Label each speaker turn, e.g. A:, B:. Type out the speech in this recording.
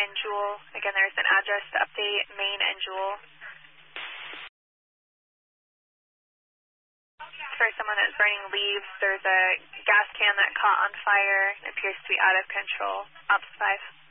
A: and Jewel. Again, there's an address to update, Main and Jewel. For someone that's burning leaves, there's a gas can that caught on fire. It appears to be out of control. Ops 5.